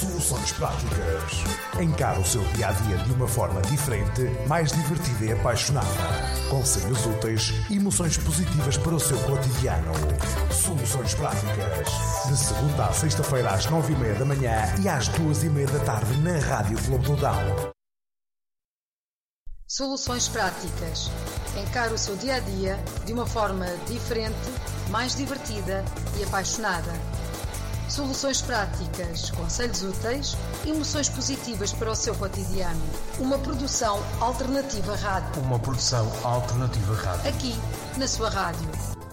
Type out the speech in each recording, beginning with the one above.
Soluções práticas. Encara o seu dia-a-dia de uma forma diferente, mais divertida e apaixonada. Conselhos úteis e emoções positivas para o seu cotidiano. Soluções práticas. De segunda à sexta-feira às 9h30 da manhã e às 2h30 da tarde na Rádio Clube do Dão. Soluções práticas. Encare o seu dia-a-dia de uma forma diferente, mais divertida e apaixonada. Soluções práticas, conselhos úteis e emoções positivas para o seu cotidiano. Uma produção alternativa rádio. Aqui, na sua rádio.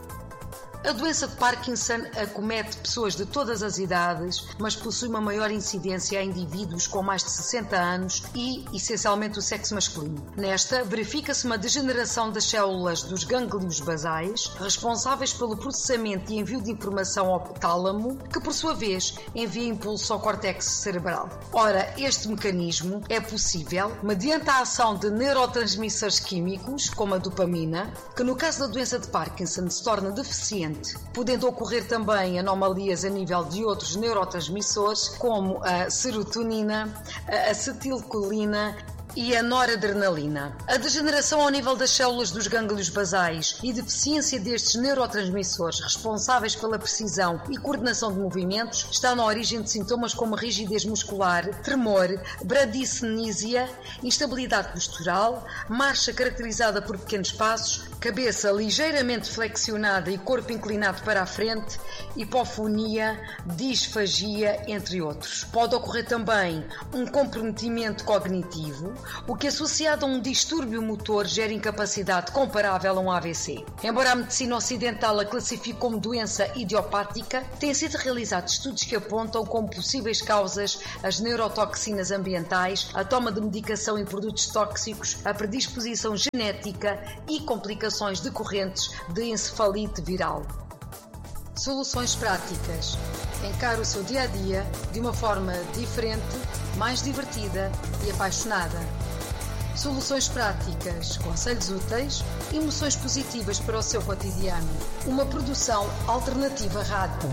A doença de Parkinson acomete pessoas de todas as idades, mas possui uma maior incidência em indivíduos com mais de 60 anos e, essencialmente, o sexo masculino. Nesta, verifica-se uma degeneração das células dos gânglios basais, responsáveis pelo processamento e envio de informação ao tálamo, que, por sua vez, envia impulso ao córtex cerebral. Ora, este mecanismo é possível mediante a ação de neurotransmissores químicos, como a dopamina, que, no caso da doença de Parkinson, se torna deficiente, podendo ocorrer também anomalias a nível de outros neurotransmissores, como a serotonina, a acetilcolina e a noradrenalina. A degeneração ao nível das células dos gânglios basais e deficiência destes neurotransmissores responsáveis pela precisão e coordenação de movimentos está na origem de sintomas como rigidez muscular, tremor, bradicinesia, instabilidade postural, marcha caracterizada por pequenos passos, cabeça ligeiramente flexionada e corpo inclinado para a frente, hipofonia, disfagia, entre outros. Pode ocorrer também um comprometimento cognitivo, o que, associado a um distúrbio motor, gera incapacidade comparável a um AVC. Embora a medicina ocidental a classifique como doença idiopática, têm sido realizados estudos que apontam como possíveis causas as neurotoxinas ambientais, a toma de medicação e produtos tóxicos, a predisposição genética e complicações decorrentes de encefalite viral. Soluções práticas. Encare o seu dia-a-dia de uma forma diferente, mais divertida e apaixonada. Soluções práticas, conselhos úteis e emoções positivas para o seu cotidiano. Uma produção alternativa rádio.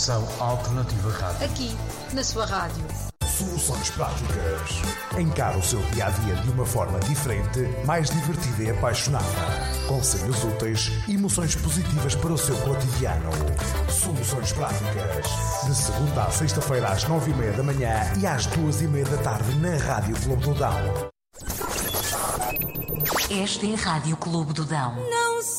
Aqui, na sua rádio. Soluções práticas. Encara o seu dia-a-dia de uma forma diferente, mais divertida e apaixonada. Conselhos úteis e emoções positivas para o seu cotidiano. Soluções práticas. De segunda à sexta-feira às 9h30 da manhã e às 2h30 da tarde na Rádio Clube do Dão. Esta é a Rádio Clube do Dão.